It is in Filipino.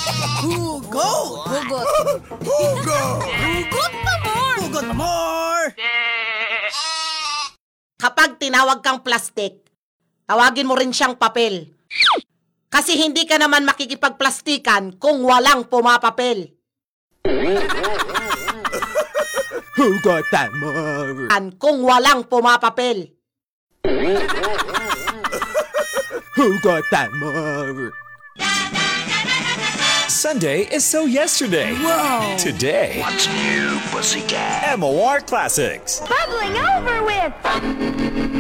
Hugot! Hugot. Hugot! Hugot pa more! Hugot more! Kapag tinawag kang plastic, tawagin mo rin siyang papel. Kasi hindi ka naman makikipagplastikan kung walang pumapapel. Hugot that more! Kung walang pumapapel. Hugot that more! Sunday is so yesterday. Wow! Today, What's new, pussycat? MOR Classics. Bubbling over with